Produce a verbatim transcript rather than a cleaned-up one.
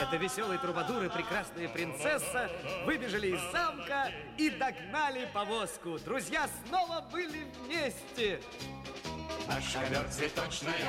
Это веселые трубадуры, прекрасная принцесса выбежали из замка и догнали повозку. Друзья снова были вместе. Наш ковер цветочная